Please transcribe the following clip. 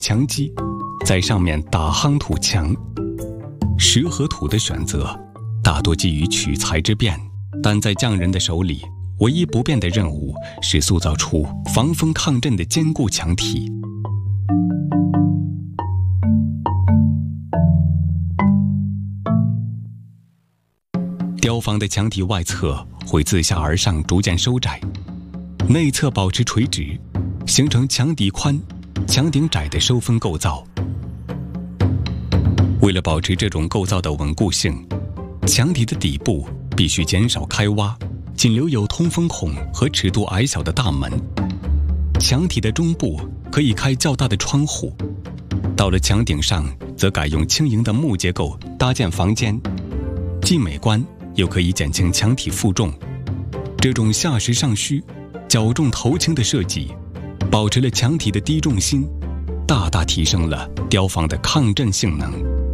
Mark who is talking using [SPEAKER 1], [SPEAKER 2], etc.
[SPEAKER 1] 墙基，在上面打夯土墙。石和土的选择大多基于取材之便，但在匠人的手里，唯一不变的任务是塑造出防风抗震的坚固墙体。雕房的墙体外侧会自下而上逐渐收窄，内侧保持垂直，形成墙底宽、墙顶窄的收分构造。为了保持这种构造的稳固性，墙体的底部必须减少开挖，仅留有通风孔和尺度矮小的大门。墙体的中部可以开较大的窗户。到了墙顶上，则改用轻盈的木结构搭建房间，既美观又可以减轻墙体负重。这种下实上虚、较重头轻的设计，保持了墙体的低重心，大大提升了雕房的抗震性能。